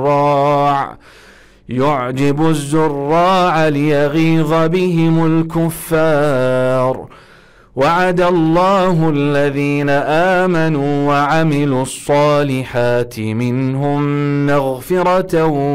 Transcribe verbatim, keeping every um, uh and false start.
الزراع يعجب الزراع ليغيظ بهم الكفار. وعد الله الذين آمنوا وعملوا الصالحات منهم مغفرة